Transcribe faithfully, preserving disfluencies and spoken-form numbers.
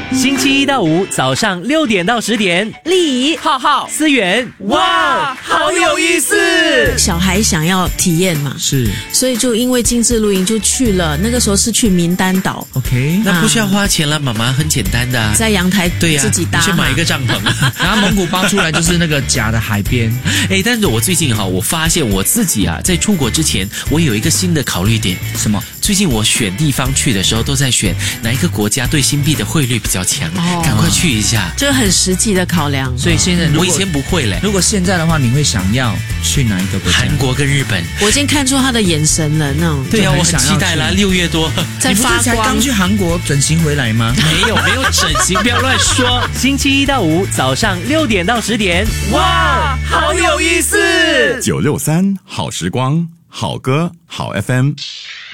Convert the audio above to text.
星期一到五早上六点到十点， 丽怡、 浩浩、思源，哇，好有意思！ 小孩想要体验嘛， 是， 所以就因为精致露营就去了。那个时候是去民丹岛 OK， 那不需要花钱了，妈妈很简单的、啊， 在阳台对呀、啊， 自己搭， 去买一个帐篷， 然后蒙古包出来就是那个假的海边。 哎，但是我最近哈，我发现我自己啊，在出国之前，我有一个新的考虑点， 什么？ 最近我选地方去的时候，都在选哪一个国家对新币的汇率比较强， 哦赶快去一下。 这个很实际的考量。 所以现在如果我以前不会嘞。 如果现在的话，你会想要去哪一个国家？ 韩国跟日本。 我已经看出他的眼神了，那种对啊，我很很想要期待啦， 去六月多。 在发你不是才光刚。去韩国整形回来吗？ 没有没有整形，不要乱说。 星期一到五早上六点到十点，哇，好有意思！ 九六三好时光，好歌好 F M。